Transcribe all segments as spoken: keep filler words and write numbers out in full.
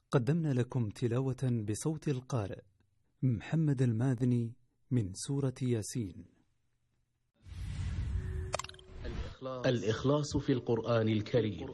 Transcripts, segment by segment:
قدمنا لكم تلاوة بصوت القارئ محمد الماذني من سورة ياسين. الإخلاص في القرآن الكريم.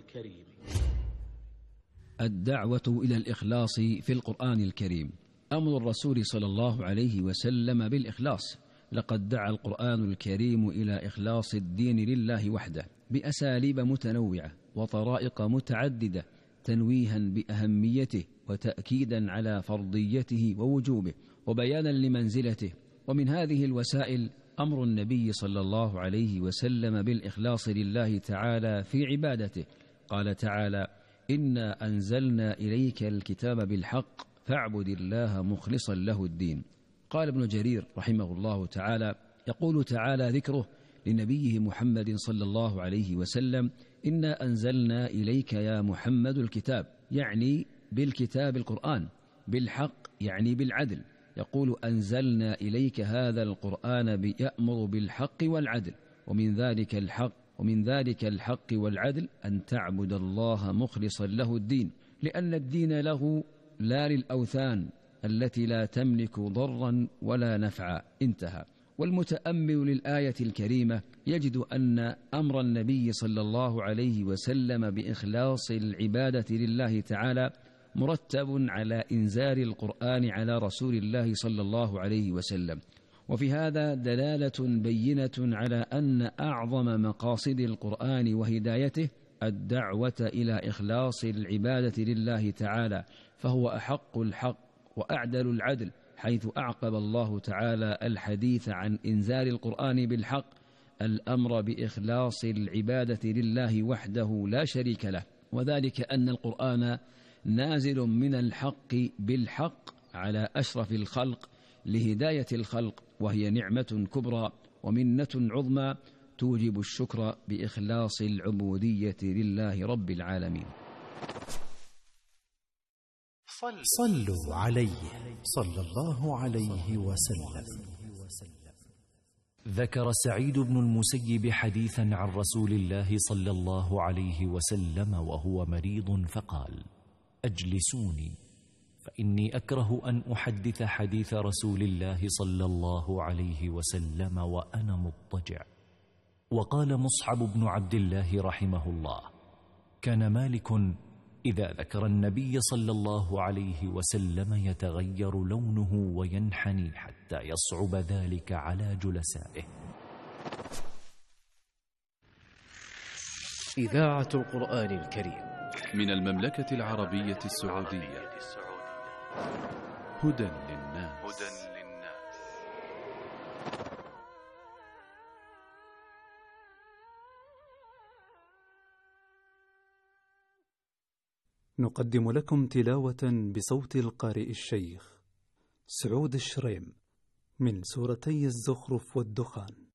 الدعوة إلى الإخلاص في القرآن الكريم أمر الرسول صلى الله عليه وسلم بالإخلاص. لقد دعا القرآن الكريم إلى إخلاص الدين لله وحده بأساليب متنوعة وطرائق متعددة، تنويها بأهميته وتأكيدا على فرضيته ووجوبه وبيانا لمنزلته. ومن هذه الوسائل أمر النبي صلى الله عليه وسلم بالإخلاص لله تعالى في عبادته. قال تعالى: إنا أنزلنا إليك الكتاب بالحق فاعبد الله مخلصا له الدين. قال ابن جرير رحمه الله تعالى: يقول تعالى ذكره لنبيه محمد صلى الله عليه وسلم: إنا أنزلنا إليك يا محمد الكتاب، يعني بالكتاب القرآن، بالحق يعني بالعدل. يقول: أنزلنا إليك هذا القرآن يأمر بالحق والعدل، ومن ذلك الحق ومن ذلك الحق والعدل أن تعبد الله مخلصا له الدين، لأن الدين له لا للأوثان التي لا تملك ضرا ولا نفعا. انتهى. والمتأمل للآية الكريمة يجد أن أمر النبي صلى الله عليه وسلم بإخلاص العبادة لله تعالى مرتب على إنزال القرآن على رسول الله صلى الله عليه وسلم. وفي هذا دلالة بينة على أن أعظم مقاصد القرآن وهدايته الدعوة إلى إخلاص العبادة لله تعالى، فهو أحق الحق وأعدل العدل، حيث أعقب الله تعالى الحديث عن إنزال القرآن بالحق الأمر بإخلاص العبادة لله وحده لا شريك له، وذلك أن القرآن نازل من الحق بالحق على أشرف الخلق لهداية الخلق، وهي نعمة كبرى ومنة عظمى توجب الشكر بإخلاص العبودية لله رب العالمين. صلوا عليه صلى الله عليه وسلم. ذكر سعيد بن المسيب حديثا عن رسول الله صلى الله عليه وسلم وهو مريض فقال: أجلسوني فإني أكره أن أحدث حديث رسول الله صلى الله عليه وسلم وأنا مضطجع. وقال مصعب بن عبد الله رحمه الله: كان مالك إذا ذكر النبي صلى الله عليه وسلم يتغير لونه وينحني حتى يصعب ذلك على جلسائه. إذاعة القرآن الكريم من المملكة العربية السعودية. هدى للناس. نقدم لكم تلاوة بصوت القارئ الشيخ سعود الشريم من سورتي الزخرف والدخان.